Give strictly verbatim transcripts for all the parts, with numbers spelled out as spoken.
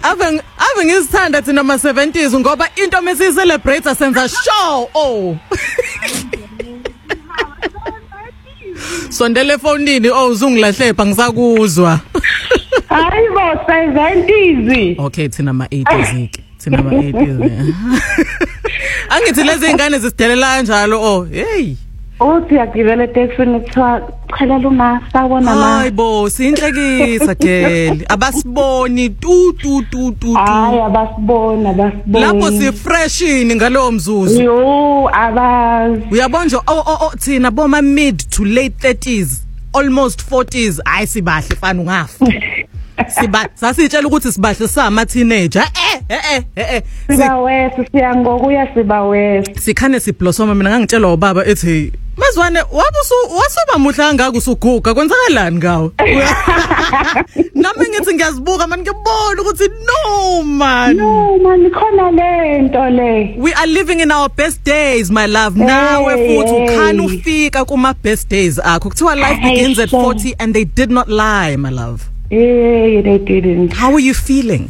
ave ave ngizithanda thina ama seventies ngoba into mase celebrate senza show oh Sondele efonini oh uzungilahle pha ngisakuzwa Hayibo seventies Okay thina ama eighties ke thina ama eighties Angithi lezi ingane zisidelela kanjalo oh hey Uthi yagibele taxini kuthiwa chela luma sawona ma Hayibo sinhlekisa geli abasiboni tu tu tu tu Hayi abasibona abasibona Lapho si freshini ngalowo mzuzu Yo abazi Uyabonja oh oh thina boma mid to late thirties almost forties hayi sibahle fana ungafa Siba sasitshela ukuthi sibahle sama teenager eh eh eh siba wese siyangokuya siba wese sikhane siblosoma mina ngangitshelwa ubaba ethi mazwane wabusu wasoba muhla ngaka usuguga kwenzakalani ngawe nami ngithi ngiyazibuka manje ngibona ukuthi no man no man khona lento le we are living in our best days my love nawe futhi ukhana ufika kuma best days akho kuthiwa life begins at forty and they did not lie my love yeah they didn't how are you feeling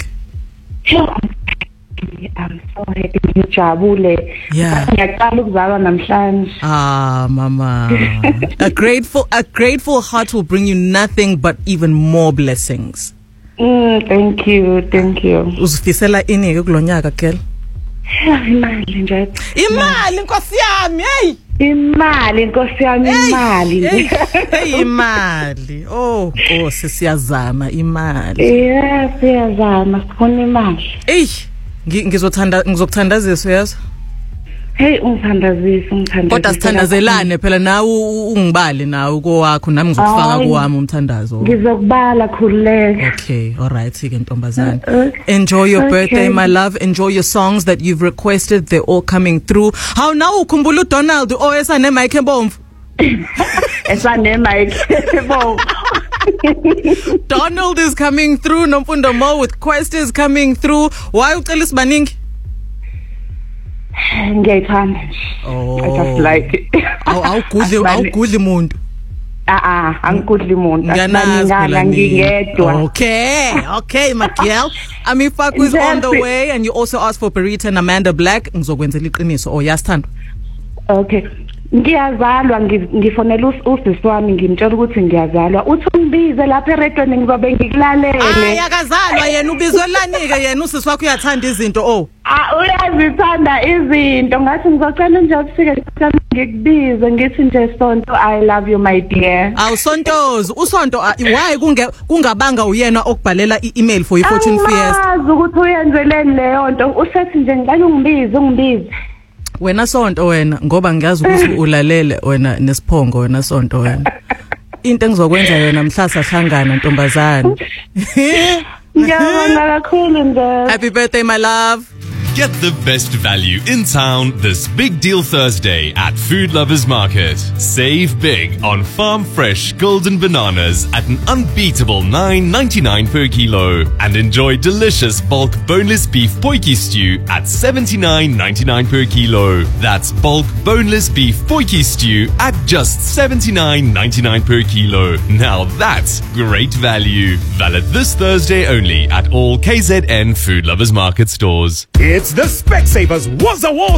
I'm so happy ngijabule yeah ngiyaqala ukuzalwa namhlanje ah mama a grateful a grateful heart will bring you nothing but even more blessings mm thank you thank you uzifisela ini ke kulonyaka girl imali nje imali inkosi yami hey imali inkosi yami imali hey imali oh oh sisiyazama imali yeah siyazama sifuna imali hey ngizothanda ngizokuthandazisa yazi hey ungithandazisa ungithandazisa kodwa sithandazelane phela nawe ungibali nawe kowakho nami ngizokufaka kuwami umthandazo ngizokubala khululeka okay all right ke ntombazane enjoy your birthday my love enjoy your songs that you've requested they're all coming through how now ukhumbula uDonald o esane mic ebomvu esane mic ebomvu Donald is coming through Nomfundo Mo with Quest is coming through why ucela isibaningi ngiyayithanda oh I just like it aw awugudli awugudli umuntu ah ah angigudli umuntu ngiyanazi ngiyedwa okay okay my girl Amifaku is on the way and you also asked for Berita and Amanda Black ngizokwenzela iqiniso oh yasithanda okay ngiyazalwa ngifonela usisi wami ngimtshela ukuthi ngiyazalwa uthi ungibize lapha eredweni ngizobe ngikulalele hayi akazalwa yena ubizwe lanike yena usisi wakho uyathanda izinto oh ah uyazithanda izinto ngathi ngizocela nje ukufike ngikubize ngithi nje Sonto I love you my dear awu Sontozi uSonto why kunge kungabanga uyena okubhalela i-email for iFortune Fiesta azi ukuthi uyenzeleni leyo nto usethi nje ngicela ungibize ungibize wena Sonto wena ngoba ngiyazi ukuthi ulalele wena nesiphongo wena Sonto wena into engizokwenza yona mhlasa hlangana ntombazane ngiyabonga kakhulu nje happy birthday my love Get the best value in town this Big Deal Thursday at Food Lovers Market. Save big on farm fresh golden bananas at an unbeatable nine ninety-nine per kilo and enjoy delicious bulk boneless beef potjie stew at seventy-nine ninety-nine per kilo. That's bulk boneless beef potjie stew at just seventy-nine ninety-nine per kilo. Now that's great value. Valid this Thursday only at all K Z N Food Lovers Market stores. It's the Specsavers Waza Waza